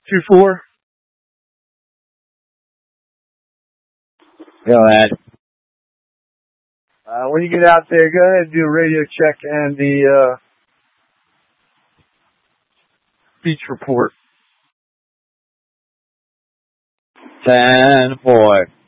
2-4. Go ahead. When you get out there, go ahead and do a radio check and the beach report. 10-4.